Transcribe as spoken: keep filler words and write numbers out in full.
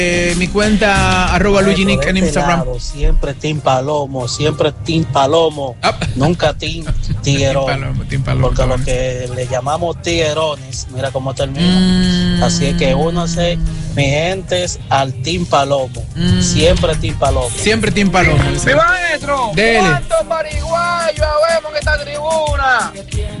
Eh, mi cuenta arroba Luigi Nick en Instagram. Lado, siempre Team Palomo, siempre Team Palomo, Ah. nunca Team Tiguerón. Team Palomo, Team Palomo, porque lo bueno. que le llamamos tiguerones, mira cómo termina. Mm. Así es que uno se, mi gente es al Team Palomo, Mm. siempre Team Palomo. Siempre Team Palomo. Mi maestro, Dele. ¿cuántos pariguayos habemos en esta tribuna?